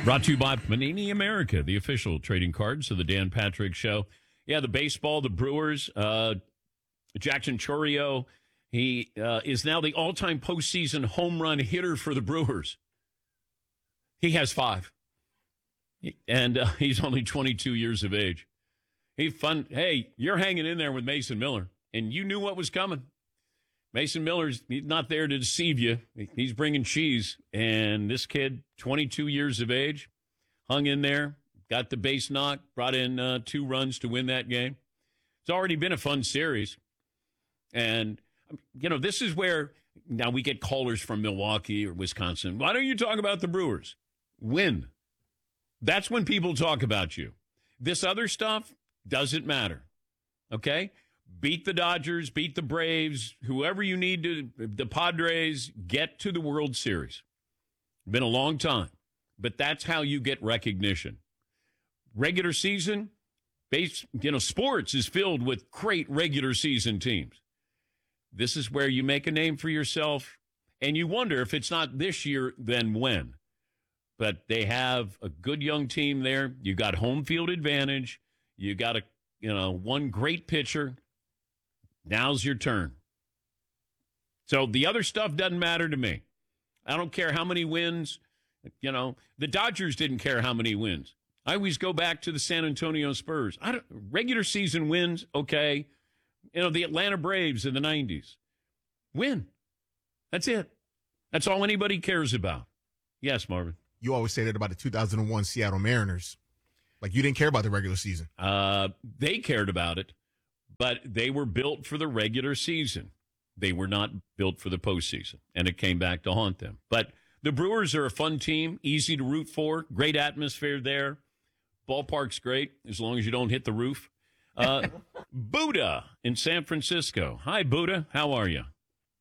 Brought to you by Panini America, the official trading cards of the Dan Patrick Show. Yeah, the baseball, the Brewers, Jackson Chourio, he is now the all-time postseason home run hitter for the Brewers. He has 5. And he's only 22 years of age. Hey, you're hanging in there with Mason Miller, and you knew what was coming. Mason Miller's not there to deceive you. He's bringing cheese. And this kid, 22 years of age, hung in there, got the base knock, brought in 2 runs to win that game. It's already been a fun series. And, this is where now we get callers from Milwaukee or Wisconsin. Why don't you talk about the Brewers? Win. That's when people talk about you. This other stuff doesn't matter. Okay? Beat the Dodgers, beat the Braves, whoever you need to, the Padres, get to the World Series. Been a long time, but that's how you get recognition. Regular season, sports is filled with great regular season teams. This is where you make a name for yourself, and you wonder if it's not this year, then when. But they have a good young team there. You got home field advantage. You got one great pitcher. Now's your turn. So the other stuff doesn't matter to me. I don't care how many wins. The Dodgers didn't care how many wins. I always go back to the San Antonio Spurs. Regular season wins, okay. The Atlanta Braves in the 90s. Win. That's it. That's all anybody cares about. Yes, Marvin. You always say that about the 2001 Seattle Mariners. Like you didn't care about the regular season. They cared about it. But they were built for the regular season. They were not built for the postseason, and it came back to haunt them. But the Brewers are a fun team, easy to root for, great atmosphere there. Ballpark's great as long as you don't hit the roof. Buddha in San Francisco. Hi, Buddha. How are you?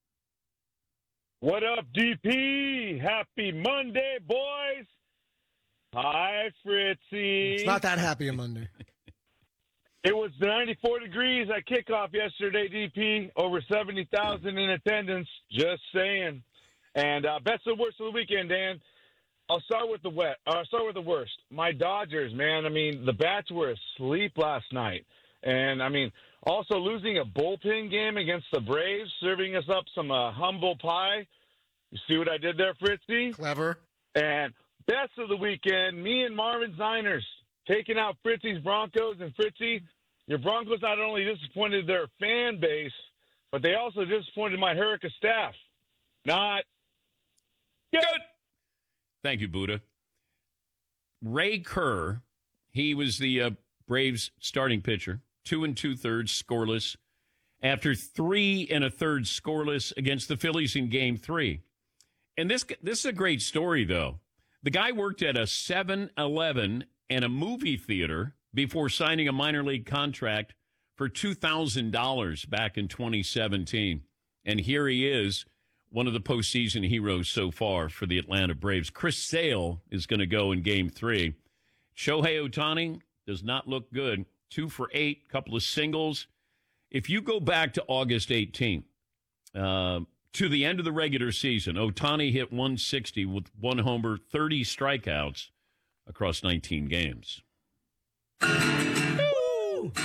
What up, DP? Happy Monday, boys. Hi, Fritzy. It's not that happy a Monday. It was 94 degrees at kickoff yesterday, DP. Over 70,000 in attendance. Just saying. And best of the worst of the weekend, Dan. I'll start with the worst. My Dodgers, man. The bats were asleep last night. And, also losing a bullpen game against the Braves, serving us up some humble pie. You see what I did there, Fritzy? Clever. And best of the weekend, me and Marvin's Niners. Taking out Fritzy's Broncos. And Fritzy, your Broncos not only disappointed their fan base, but they also disappointed my Hurricane staff. Not good. Thank you, Buddha. Ray Kerr, he was the Braves starting pitcher, 2 2/3 scoreless, after 3 1/3 scoreless against the Phillies in Game 3. And this is a great story, though. The guy worked at a 7-Eleven and a movie theater before signing a minor league contract for $2,000 back in 2017. And here he is, one of the postseason heroes so far for the Atlanta Braves. Chris Sale is going to go in Game 3. Shohei Ohtani does not look good. 2 for 8, couple of singles. If you go back to August 18th, to the end of the regular season, Ohtani hit 160 with 1 homer, 30 strikeouts across 19 games.